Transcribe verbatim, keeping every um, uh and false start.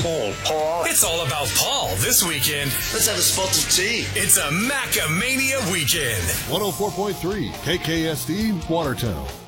Paul. Paul. It's all about Paul this weekend. Let's have a spot of tea. It's a Macamania weekend. one oh four point three K K S D Watertown.